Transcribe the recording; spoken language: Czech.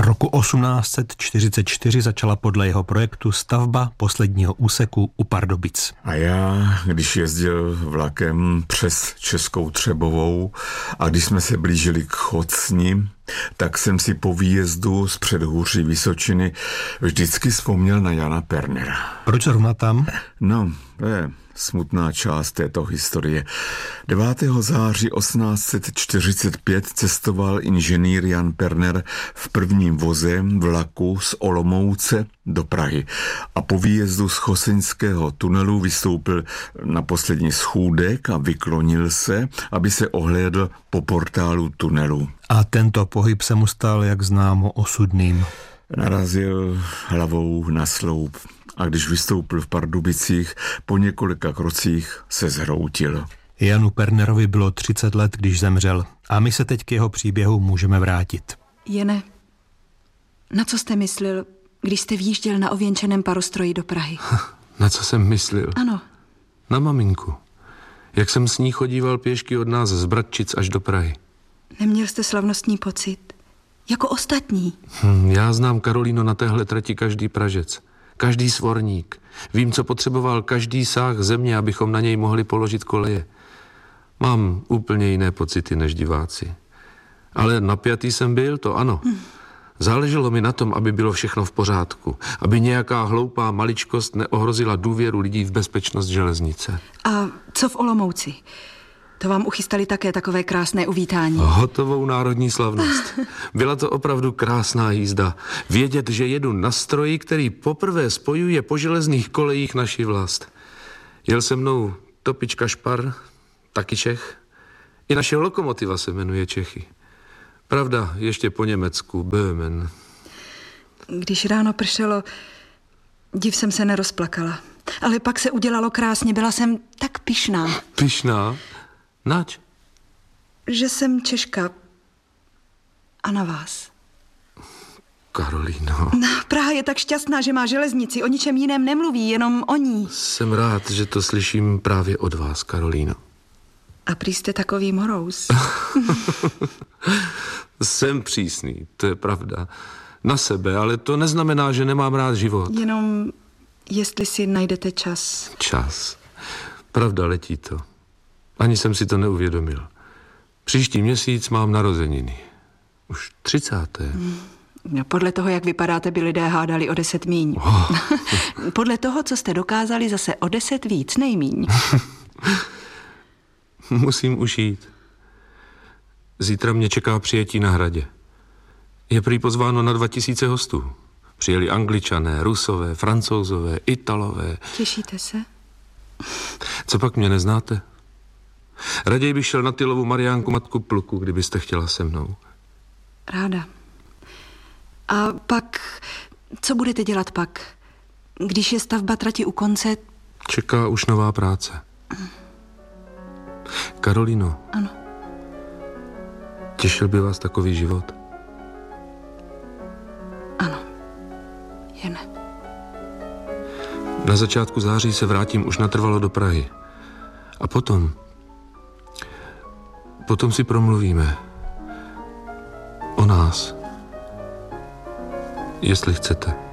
Roku 1844 začala podle jeho projektu stavba posledního úseku u Pardubic. A já, když jezdil vlakem přes Českou Třebovou a když jsme se blížili k Chocni, tak jsem si po výjezdu z předhůří Vysočiny vždycky vzpomněl na Jana Pernera. Proč zrovna tam? No, to je smutná část této historie. 9. září 1845 cestoval inženýr Jan Perner v prvním voze vlaku z Olomouce do Prahy a po výjezdu z Choseňského tunelu vystoupil na poslední schůdek a vyklonil se, aby se ohlédl po portálu tunelu. A tento pohyb se mu stal, jak známo, osudným. Narazil hlavou na sloup a když vystoupil v Pardubicích, po několika krocích se zhroutil. Janu Pernerovi bylo 30 let, když zemřel, a my se teď k jeho příběhu můžeme vrátit. Jene, na co jste myslel, když jste vjížděl na ověnčeném parostroji do Prahy? Na co jsem myslel? Ano. Na maminku. Jak jsem s ní chodíval pěšky od nás z Bratčic až do Prahy. Neměl jste slavnostní pocit? Jako ostatní? Já znám, Karolíno, na téhle trati každý Pražec. Každý svorník. Vím, co potřeboval každý sáh země, abychom na něj mohli položit koleje. Mám úplně jiné pocity než diváci. Ale napjatý jsem byl, to ano. Záleželo mi na tom, aby bylo všechno v pořádku. Aby nějaká hloupá maličkost neohrozila důvěru lidí v bezpečnost železnice. A co v Olomouci? To vám uchystali také takové krásné uvítání. Hotovou národní slavnost. Byla to opravdu krásná jízda. Vědět, že jedu na stroji, který poprvé spojuje po železných kolejích naši vlast. Jel se mnou Topička Špar, taky Čech. I naše lokomotiva se jmenuje Čechy. Pravda, ještě po německu, Böhmen. Když ráno pršelo, div jsem se nerozplakala. Ale pak se udělalo krásně, byla jsem tak pyšná. Pyšná? Nač? Že jsem Češka. A na vás. Karolíno. Praha je tak šťastná, že má železnici. O ničem jiném nemluví, jenom o ní. Jsem rád, že to slyším právě od vás, Karolíno. A prý jste takový morous. Jsem přísný, to je pravda. Na sebe, ale to neznamená, že nemám rád život. Jenom jestli si najdete čas. Čas. Pravda, letí to. Ani jsem si to neuvědomil. Příští měsíc mám narozeniny. Už 30. No, podle toho, jak vypadáte, by lidé hádali o 10 míň. Podle toho, co jste dokázali, zase o 10 víc, nejmíň. Musím už jít. Zítra mě čeká přijetí na hradě. Je prý pozváno na 2000 hostů. Přijeli Angličané, Rusové, Francouzové, Italové. Těšíte se? Co pak mě neznáte? Raději bych šel na Tylovu Mariánku matku pluku, kdybyste chtěla se mnou. Ráda. A pak, co budete dělat pak? Když je stavba trati u konce? Čeká už nová práce. Karolíno. Ano. Těšil by vás takový život? Ano. Jene. Na začátku září se vrátím už natrvalo do Prahy. A potom si promluvíme. O nás. Jestli chcete.